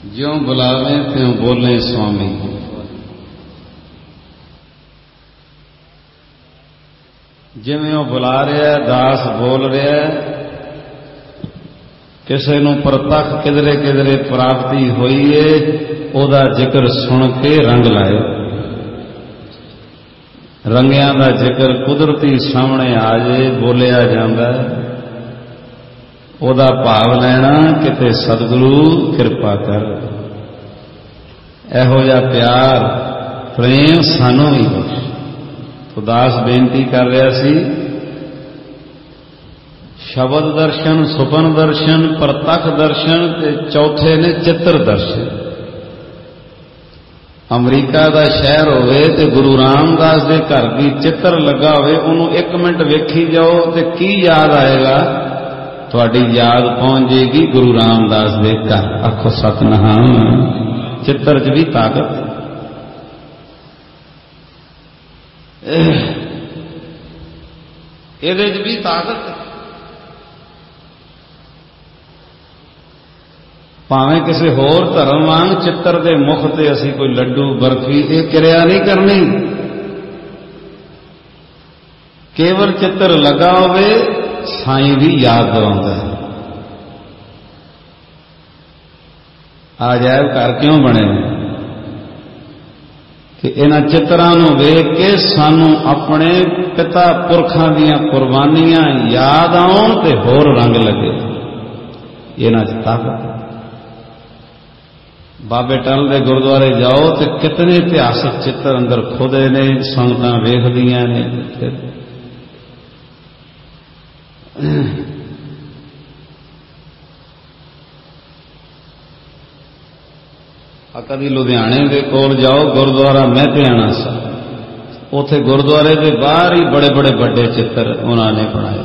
ज्यों बुलावे त्यों बोले स्वामी। जिवें वो बुला रहा दास बोल रहा किसी नूं प्रतख किधरे किधरे प्राप्ति हुई है ओदा जिक्र सुन के रंग लाए। रंगियां दा जिक्र कुदरती सामने आ जाए बोलिया जांदा ओदा भाव लेना किते सतगुरु किरपा कर। इहो जिहा प्यार प्रेम सानू भी बख्श। तो दास बेनती कर रहा सी शबद दर्शन सुपन दर्शन प्रतख दर्शन ते चौथे ने चित्र दर्शन। अमरीका का शहर होवे ते गुरु रामदास के घर की चित्र लगा होवे उन्होंने 1 मिनट वेखी जाओ तो की याद आएगा थोड़ी याद पहुंच जाएगी गुरु रामदास के घर। आखो सतनाम। चित्र च भी ताकत ये भी ताकत भावें किसी होर धर्म वांग चित्र के मुख से असी कोई लड्डू बर्फी ये क्रिया नहीं करनी। केवल चित्र लगा होवे साईं भी याद दिलाता है। अजायब घर क्यों बने कि इन्हां चित्रां नूं वेख के सानू अपने पिता पुरखां दीयां कुर्बानियां याद आउण ते होर रंग लगे। इन्हां च ताकत। बाबे टल दे गुरुद्वारे जाओ तो कितने इतिहासक चित्र अंदर खुदे ने संगतां वेखदियां ने। कभी लुधियाने के कोल जाओ गुरुद्वारा महतियाना साहब उथे गुरुद्वारे के बाहर ही बड़े बड़े बड़े चित्र उन्होंने बनाए।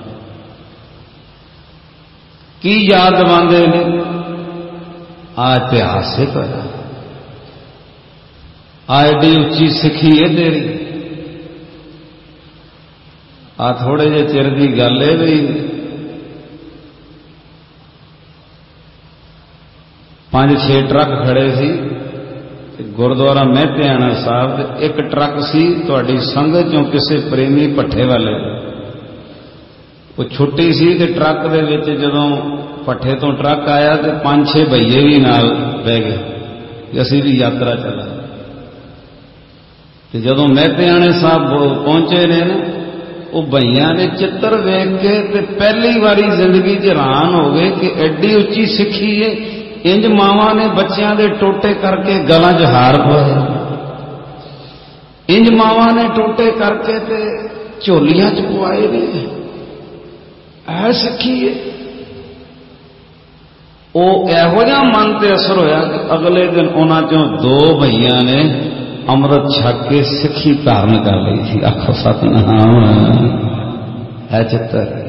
की याद दिवांदे ने आ इतिहासिक आ एडी उच्ची सिखी है तेरी। आ थोड़े जे चिर की गल है भी 5-6 ट्रक खड़े सी गुरुद्वारा महतियाना साहब। एक ट्रक सी तुहाडी संगत चों किसी प्रेमी भट्ठे वाले वो छुट्टी सी ते ट्रक दे विच जदों भट्ठे तो ट्रक आया तो 5-6 भईए भी नाल बह गए कि असीं भी यात्रा चला। ते जदों महतियाने साहब पहुंचे ने ना वो भईया ने चित्र वेख के ते पहली बारी जिंदगी च हैरान हो गए कि एडी उच्ची सिक्खी है। इंज मावां ने बच्चों के टोटे करके गलां च हार पाए। इंज मावां ने टोटे करके ते झोलियां च पवाए ने। ऐ सिक्खी है। वो इहो जिहा मन ते असर होया कि अगले दिन उन्हां चों 2 भईयां ने अमृत छक के सिक्खी धारण कर ली थी। आखो सतनाम। है चित्र